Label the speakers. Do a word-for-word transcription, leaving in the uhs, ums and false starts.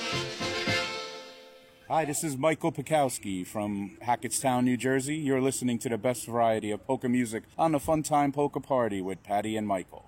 Speaker 1: Hi, this is Michael Pikowski from Hackettstown, New Jersey. You're listening to the best variety of polka music on the Fun Time Polka Party with Patty and Michael.